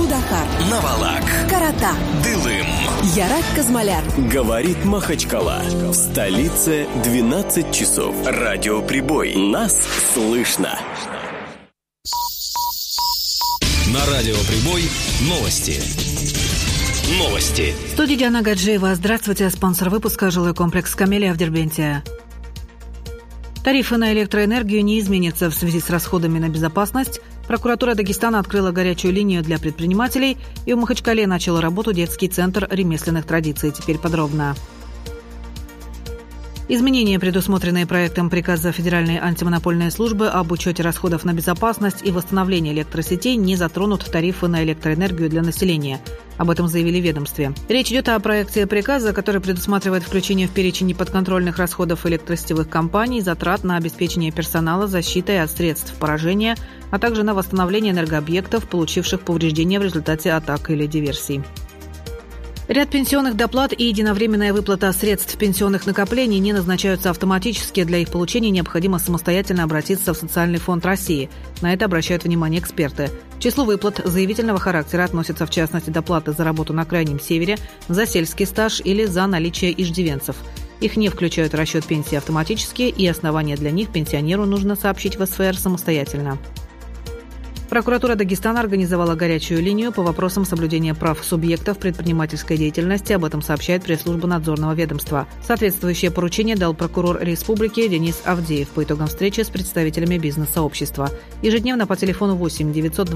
Кандахар, Навалак, Карата, Дылым, Ярак Казмаляр. Говорит Махачкала. В столице 12 часов. Радиоприбой. Нас слышно. На радиоприбой новости. Новости. В студии Диана Гаджиева. Здравствуйте. Спонсор выпуска — жилой комплекс «Камелия» в Дербенте. Тарифы на электроэнергию не изменятся в связи с расходами на безопасность. Прокуратура Дагестана открыла горячую линию для предпринимателей, и в Махачкале начал работу детский центр ремесленных традиций. Теперь подробно. Изменения, предусмотренные проектом приказа Федеральной антимонопольной службы об учете расходов на безопасность и восстановление электросетей, не затронут тарифы на электроэнергию для населения. Об этом заявили в ведомстве. Речь идет о проекте приказа, который предусматривает включение в перечень неподконтрольных расходов электросетевых компаний, затрат на обеспечение персонала защитой от средств поражения, а также на восстановление энергообъектов, получивших повреждения в результате атак или диверсий. Ряд пенсионных доплат и единовременная выплата средств пенсионных накоплений не назначаются автоматически. Для их получения необходимо самостоятельно обратиться в Социальный фонд России. На это обращают внимание эксперты. К числу выплат заявительного характера относятся в частности доплаты за работу на Крайнем Севере, за сельский стаж или за наличие иждивенцев. Их не включают в расчет пенсии автоматически, и основания для них пенсионеру нужно сообщить в СФР самостоятельно. Прокуратура Дагестана организовала горячую линию по вопросам соблюдения прав субъектов предпринимательской деятельности. Об этом сообщает пресс-служба надзорного ведомства. Соответствующее поручение дал прокурор республики Денис Авдеев по итогам встречи с представителями бизнес-сообщества. Ежедневно по телефону 8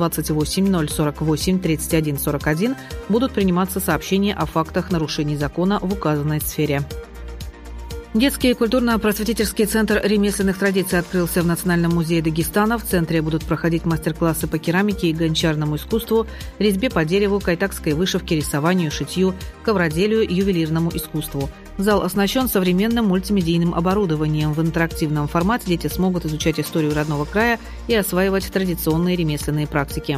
928 048 31 41 будут приниматься сообщения о фактах нарушений закона в указанной сфере. Детский культурно-просветительский центр ремесленных традиций открылся в Национальном музее Дагестана. В центре будут проходить мастер-классы по керамике и гончарному искусству, резьбе по дереву, кайтакской вышивке, рисованию, шитью, ковроделию и ювелирному искусству. Зал оснащен современным мультимедийным оборудованием. В интерактивном формате дети смогут изучать историю родного края и осваивать традиционные ремесленные практики.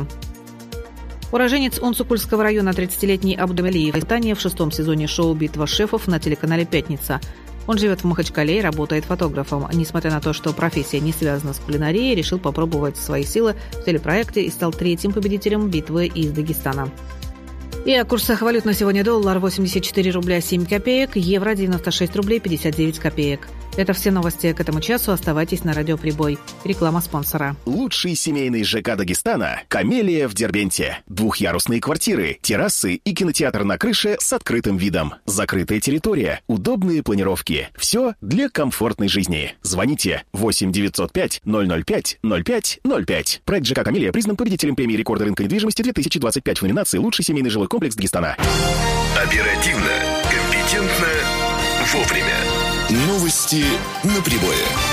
Уроженец Унцукульского района 30-летний Абдумалиев в 6-м сезоне шоу «Битва шефов» на телеканале «Пятница». Он живет в Махачкале и работает фотографом. Несмотря на то, что профессия не связана с кулинарией, решил попробовать свои силы в телепроекте и стал 3-м победителем битвы из Дагестана. И о курсах валют на сегодня: доллар 84 рубля 7 копеек, евро 96 рублей 59 копеек. Это все новости к этому часу. Оставайтесь на радиоприбой. Реклама спонсора. Лучший семейный ЖК Дагестана – «Камелия» в Дербенте. Двухъярусные квартиры, террасы и кинотеатр на крыше с открытым видом. Закрытая территория, удобные планировки. Все для комфортной жизни. Звоните 8 905 005 05 05. Проект ЖК «Камелия» признан победителем премии рекорда рынка недвижимости 2025 в номинации «Лучший семейный жилой комплекс Дагестана». Оперативно, компетентно, вовремя. Новости на прибое.